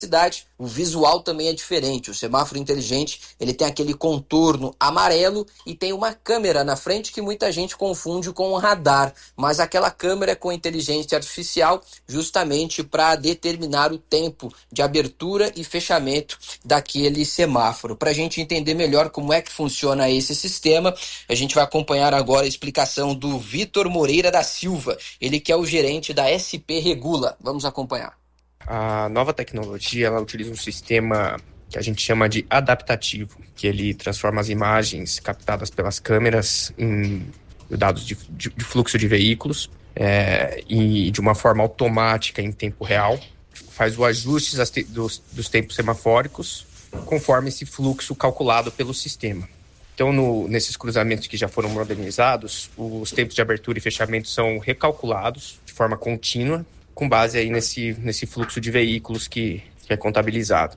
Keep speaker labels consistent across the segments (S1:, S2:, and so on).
S1: cidade, o visual também é diferente. O semáforo inteligente, ele tem aquele contorno amarelo e tem uma câmera na frente que muita gente confunde com um radar, mas aquela câmera é com inteligência artificial justamente para determinar o tempo de abertura e fechamento daquele semáforo. Para a gente entender melhor como é que funciona esse sistema, a gente vai acompanhar agora a explicação do Vitor Moreira da Silva, ele que é o gerente da SP Regula. Vamos acompanhar.
S2: A nova tecnologia, ela utiliza um sistema que a gente chama de adaptativo, que ele transforma as imagens captadas pelas câmeras em dados de fluxo de veículos e de uma forma automática em tempo real, faz o ajuste dos tempos semafóricos conforme esse fluxo calculado pelo sistema. Então, nesses cruzamentos que já foram modernizados, os tempos de abertura e fechamento são recalculados de forma contínua, com base aí nesse fluxo de veículos que é contabilizado.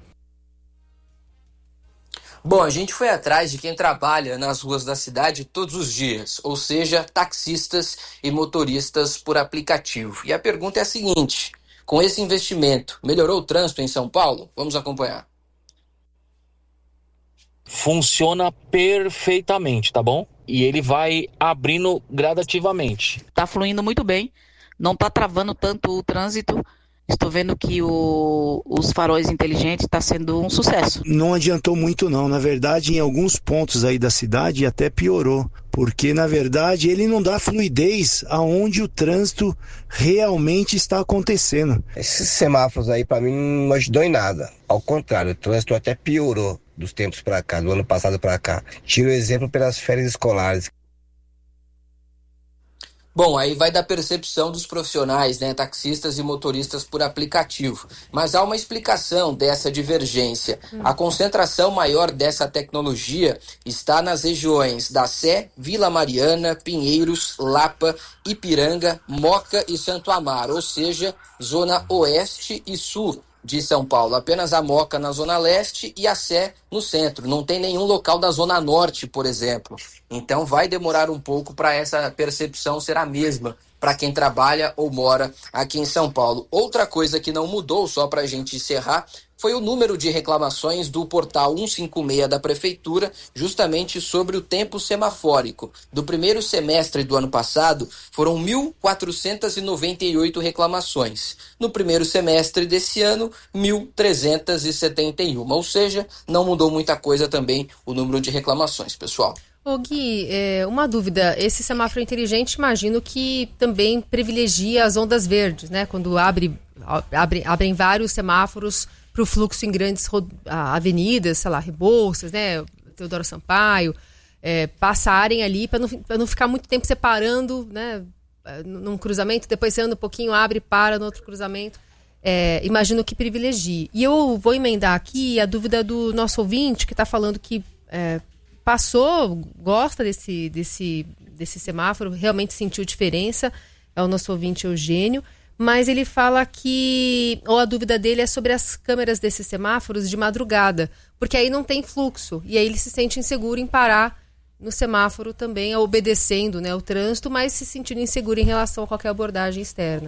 S1: Bom, a gente foi atrás de quem trabalha nas ruas da cidade todos os dias, ou seja, taxistas e motoristas por aplicativo. E a pergunta é a seguinte: com esse investimento, melhorou o trânsito em São Paulo? Vamos acompanhar.
S3: Funciona perfeitamente, tá bom? E ele vai abrindo gradativamente.
S4: Tá fluindo muito bem. Não está travando tanto o trânsito. Estou vendo que os faróis inteligentes está sendo um sucesso.
S5: Não adiantou muito não. Na verdade, em alguns pontos aí da cidade até piorou. Porque, na verdade, ele não dá fluidez aonde o trânsito realmente está acontecendo.
S6: Esses semáforos aí, para mim, não ajudou em nada. Ao contrário, o trânsito até piorou dos tempos para cá, do ano passado para cá. Tiro o exemplo pelas férias escolares.
S1: Bom, aí vai da percepção dos profissionais, né, taxistas e motoristas por aplicativo. Mas há uma explicação dessa divergência. A concentração maior dessa tecnologia está nas regiões da Sé, Vila Mariana, Pinheiros, Lapa, Ipiranga, Moca e Santo Amaro, ou seja, zona oeste e sul de São Paulo. Apenas a Moca na zona leste e a Sé no centro. Não tem nenhum local da zona norte, por exemplo. Então vai demorar um pouco para essa percepção ser a mesma para quem trabalha ou mora aqui em São Paulo. Outra coisa que não mudou, só para a gente encerrar, foi o número de reclamações do portal 156 da Prefeitura, justamente sobre o tempo semafórico. Do primeiro semestre do ano passado, foram 1.498 reclamações. No primeiro semestre desse ano, 1.371. Ou seja, não mudou muita coisa também o número de reclamações, pessoal.
S7: Ô Gui, uma dúvida, esse semáforo inteligente imagino que também privilegia as ondas verdes, né? Quando abrem vários semáforos para o fluxo em grandes avenidas, sei lá, Rebouças, né? Teodoro Sampaio, passarem ali para não ficar muito tempo separando, né? Num cruzamento, depois você anda um pouquinho, abre e para no outro cruzamento. Imagino que privilegie. E eu vou emendar aqui a dúvida do nosso ouvinte que está falando que gosta desse semáforo, realmente sentiu diferença, é o nosso ouvinte Eugênio, mas ele fala ou a dúvida dele é sobre as câmeras desses semáforos de madrugada, porque aí não tem fluxo, e aí ele se sente inseguro em parar no semáforo também, obedecendo, né, o trânsito, mas se sentindo inseguro em relação a qualquer abordagem externa.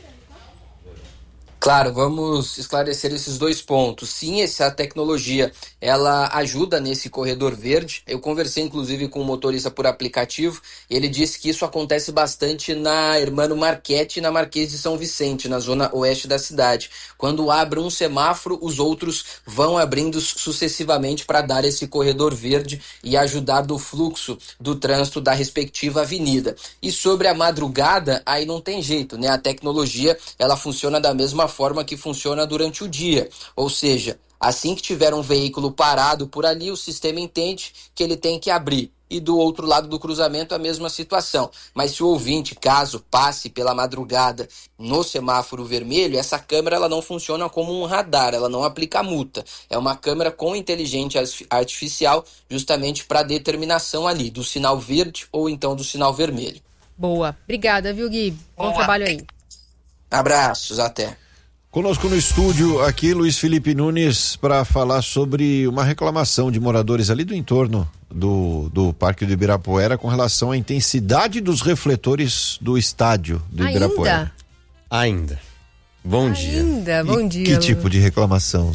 S1: Claro, vamos esclarecer esses dois pontos. Sim, essa tecnologia, ela ajuda nesse corredor verde. Eu conversei, inclusive, com um motorista por aplicativo. Ele disse que isso acontece bastante na Hermano Marchetti e na Marquês de São Vicente, na zona oeste da cidade. Quando abre um semáforo, os outros vão abrindo sucessivamente para dar esse corredor verde e ajudar no fluxo do trânsito da respectiva avenida. E sobre a madrugada, aí não tem jeito, né? A tecnologia, ela funciona da mesma forma que funciona durante o dia, ou seja, assim que tiver um veículo parado por ali, o sistema entende que ele tem que abrir. E do outro lado do cruzamento a mesma situação. Mas se o ouvinte, caso passe pela madrugada no semáforo vermelho, essa câmera ela não funciona como um radar, ela não aplica multa. É uma câmera com inteligência artificial justamente para determinação ali do sinal verde ou então do sinal vermelho.
S7: Boa. Obrigada, viu, Gui? Bom trabalho aí.
S1: Abraços, até.
S8: Conosco no estúdio aqui, Luiz Felipe Nunes, para falar sobre uma reclamação de moradores ali do entorno do Parque do Ibirapuera com relação à intensidade dos refletores do estádio do Ibirapuera.
S9: Ainda.
S8: Bom dia.
S7: Bom dia.
S8: Que tipo de reclamação?